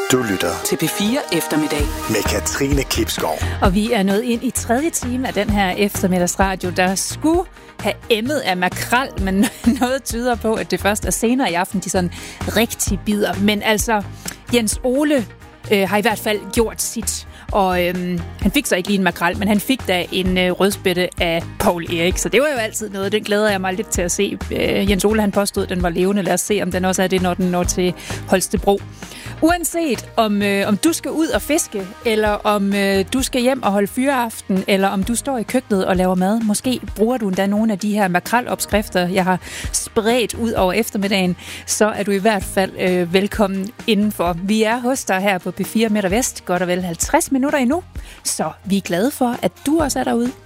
Du lytter til P4 Eftermiddag med Katrine Klipskov. Og vi er nået ind i 3. time af den her eftermiddagsradio, der skulle have emmet af makrel, men noget tyder på, at det først er senere i aften, de sådan rigtig bider. Men altså, Jens Ole har i hvert fald gjort sit. Og han fik så ikke lige en makrel, men han fik da en rødspætte af Poul Erik. Så det var jo altid noget, den glæder jeg mig lidt til at se. Jens Ole han påstod, at den var levende. Lad os se, om den også er det, når den når til Holstebro. Uanset om du skal ud og fiske, eller om du skal hjem og holde fyreaften, eller om du står i køkkenet og laver mad. Måske bruger du endda nogle af de her makrelopskrifter, jeg har spredt ud over eftermiddagen, så er du i hvert fald velkommen indenfor. Vi er hos dig her på P4 Midt og Vest, godt og vel 50 minutter endnu, så vi er glade for, at du også er derude.